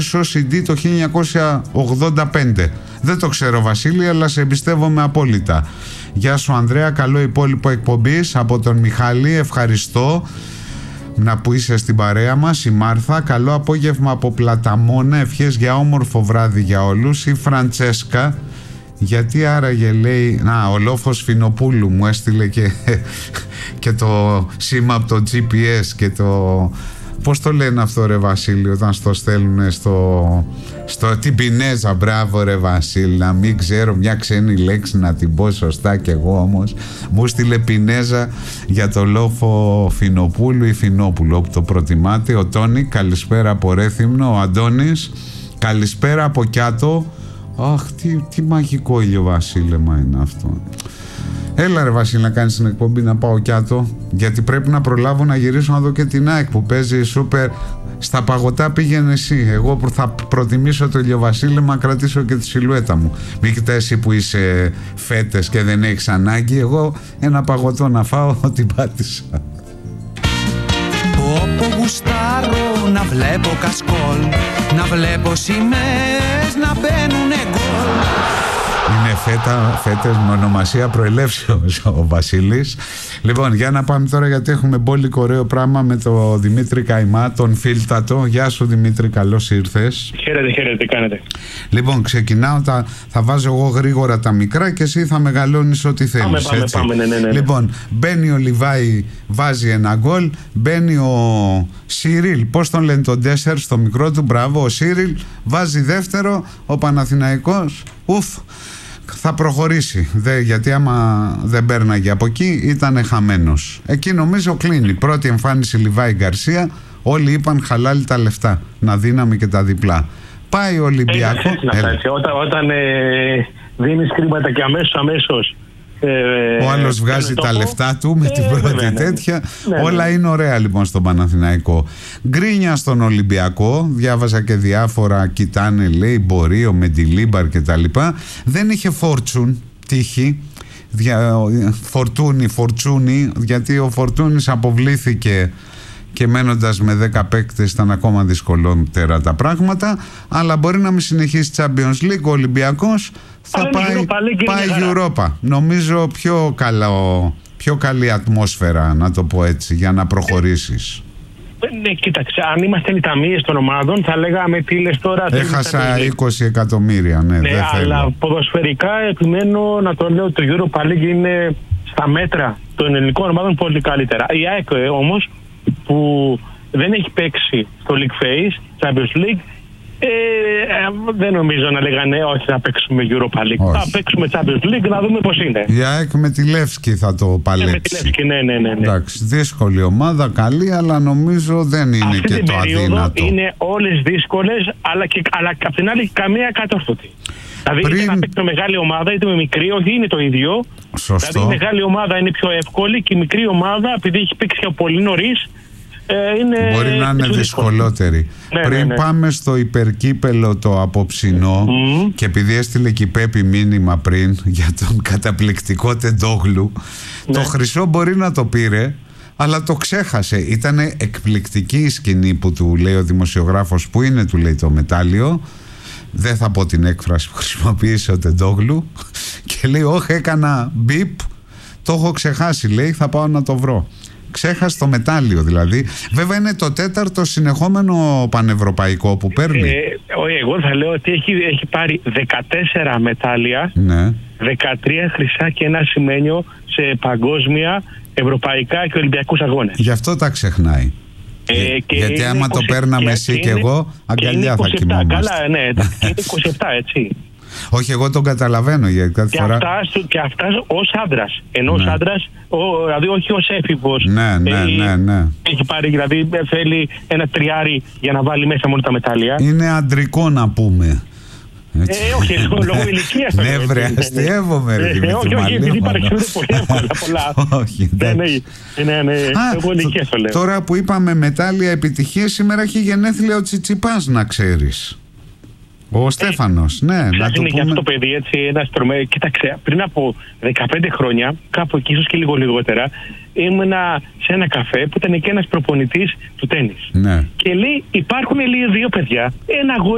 ως CD το 1985. Δεν το ξέρω, Βασίλη, αλλά σε εμπιστεύομαι απόλυτα. Γεια σου, Ανδρέα, καλό υπόλοιπο εκπομπής από τον Μιχάλη, ευχαριστώ να που είσαι στην παρέα μας. Η Μάρθα, καλό απόγευμα από Πλαταμόνα, ευχές για όμορφο βράδυ για όλους. Η Φραντσέσκα, γιατί άραγε, λέει, ο Λόφος Φινοπούλου μου έστειλε και το σήμα από το GPS και το... Πώς το λένε αυτό, ρε Βασίλη, όταν στο στέλνουν στο την Πινέζα? Μπράβο, ρε Βασίλη, να μην ξέρω μια ξένη λέξη να την πω σωστά κι εγώ, όμως μου στείλε Πινέζα για το Λόφο Φινοπούλου ή Φινόπουλο, όπου το προτιμάτε. Ο Τόνι, καλησπέρα από Ρέθυμνο. Ο Αντώνης, καλησπέρα από Κιάτο. Αχ, τι μαγικό ηλιοβασίλεμα είναι αυτό. Έλα, ρε Βασίλη, να κάνεις την εκπομπή, να πάω Κιάτο, γιατί πρέπει να προλάβω να γυρίσω να δω και την ΑΕΚ που παίζει σούπερ. Στα παγωτά πήγαινε εσύ. Εγώ θα προτιμήσω το ηλιοβασίλεμα, κρατήσω και τη σιλουέτα μου. Μην κοιτάς εσύ που είσαι φέτες και δεν έχεις ανάγκη. Εγώ ένα παγωτό να φάω, ό,τι πάτησα. Όπου γουστάρω να βλέπω κασκόλ, να βλέπω σημαίες να μπαίνουνε γκολ. Είναι φέτες με ονομασία προελεύσεως ο Βασίλης. Λοιπόν, για να πάμε τώρα, γιατί έχουμε μπόλικο ωραίο πράγμα με το Δημήτρη Καϊμά, τον Φίλτατο. Γεια σου, Δημήτρη, καλώς ήρθες. Χαίρετε, τι κάνετε? Λοιπόν, ξεκινάω, θα βάζω εγώ γρήγορα τα μικρά και εσύ θα μεγαλώνεις ό,τι θέλεις. Πάμε, ναι. Λοιπόν, μπαίνει ο Λιβάη, βάζει ένα γκολ. Μπαίνει ο Σίριλ, πώς τον λένε τον Ντέσσερ στο μικρό του, μπράβο, ο Σίριλ βάζει δεύτερο. Ο Παναθηναϊκός, θα προχωρήσει, γιατί άμα δεν πέρναγε από εκεί ήταν χαμένος. Εκεί νομίζω κλείνει. Πρώτη εμφάνιση Λιβάη Γκαρσία, όλοι είπαν χαλάλι τα λεφτά, να δίναμε και τα διπλά. Πάει ο Ολυμπιακό. Όταν δίνεις χρήματα και αμέσως ο άλλος βγάζει τα λεφτά του με την πρώτη τέτοια. Όλα είναι ωραία λοιπόν στον Παναθηναϊκό. Γκρίνια στον Ολυμπιακό. Διάβαζα και διάφορα, κοιτάνε, λέει, μπορεί ο Μεντιλίμπαρ και τα λοιπά. Δεν είχε φόρτσουν, τύχη, φορτσούνι, γιατί ο Φορτούνης αποβλήθηκε και μένοντας με 10 παίκτες ήταν ακόμα δυσκολότερα τα πράγματα, αλλά μπορεί να μην συνεχίσει Champions League. Ο Ολυμπιακός θα πάει Europa. Νομίζω πιο καλή ατμόσφαιρα, να το πω έτσι, για να προχωρήσεις. Ναι, κοίταξε, αν ήμασταν οι ταμείες των ομάδων θα λέγαμε τι λες τώρα. Έχασα 20 εκατομμύρια, ναι, δεν αλλά θέλω. Ποδοσφαιρικά επιμένω να το λέω, το Europa League είναι στα μέτρα των ελληνικών ομάδων πολύ καλύτερα. Η ΑΕΚ όμως, που δεν έχει παίξει στο League Phase, Champions League, δεν νομίζω να λέγανε όχι, θα παίξουμε Europa League. Όχι. Θα παίξουμε Champions League, να δούμε πώς είναι. Η ΑΕΚ με τη Λεύσκη θα το παλέψει. Με τη Λεύσκη, ναι. Εντάξει, δύσκολη ομάδα, καλή, αλλά νομίζω δεν είναι αυτή και το αδύνατο. Είναι όλες δύσκολες, αλλά απ' την άλλη καμία κατόρθωτη. Δηλαδή είτε να παίξει με μεγάλη ομάδα είτε με μικρή, όχι είναι το ίδιο. Σωστό. Δηλαδή η μεγάλη ομάδα είναι πιο εύκολη και η μικρή ομάδα, επειδή έχει παίξει από πολύ νωρίς, μπορεί να είναι δυσκολότερη. Πριν πάμε στο υπερκύπελο το απόψινό, και επειδή έστειλε και η Πέπη μήνυμα πριν για τον καταπληκτικό Τεντόγλου, το χρυσό μπορεί να το πήρε, αλλά το ξέχασε. Ήταν εκπληκτική η σκηνή που του λέει ο δημοσιογράφος, που είναι, του λέει, το μετάλλιο. Δεν θα πω την έκφραση που χρησιμοποίησε ο Τεντόγλου, και λέει, όχι, έκανα μπιπ, το έχω ξεχάσει, λέει, θα πάω να το βρω. Ξέχασε το μετάλλιο δηλαδή. Βέβαια είναι το 4ο συνεχόμενο πανευρωπαϊκό που παίρνει. Εγώ θα λέω ότι έχει πάρει 14 μετάλλια, 13 χρυσά και ένα ασημένιο σε παγκόσμια, ευρωπαϊκά και ολυμπιακούς αγώνες. Γι' αυτό τα ξεχνάει. Γιατί άμα 27, το παίρναμε εσύ και εγώ, αγκαλιά θα κοιμόμαστε. Καλά, ναι, είναι 27, έτσι. Όχι, εγώ τον καταλαβαίνω, γιατί κάθε φορά... Και αυτά ως άντρας. Ενώ ως άντρας, δηλαδή όχι ως έφηβος. Ναι. Έχει πάρει, δηλαδή θέλει ένα τριάρι για να βάλει μέσα μόνο τα μετάλλια. Είναι αντρικό να πούμε. Όχι, λόγω ηλικίας. Ναι, βρε, αστείευομαι, ρε Δημήτρη. Όχι, επειδή παρεξηγούνται πολύ εύκολα πολλά. Όχι, ναι, λόγω ηλικίας το λέω. Τώρα που είπαμε μετάλλια επιτυχίες, σήμερα έχει γενέθλια ο Τσιτσιπάς, να ξέρεις. Ο Στέφανος, ναι, να το είναι πούμε. και αυτό το παιδί, έτσι, κοίταξε, πριν από 15 χρόνια, κάπου εκεί, ίσως και λίγο λιγότερα, ήμουνα σε ένα καφέ που ήταν και ένας προπονητής του τένις. Ναι. Και λέει, υπάρχουν δύο παιδιά, ένα αγόρι